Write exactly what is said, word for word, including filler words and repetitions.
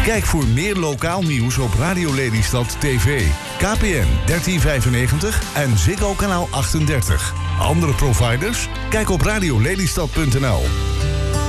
Kijk voor meer lokaal nieuws op Radio Lelystad T V, K P N dertien vijfennegentig en Ziggo kanaal achtendertig. Andere providers? Kijk op radio lelystad punt n l.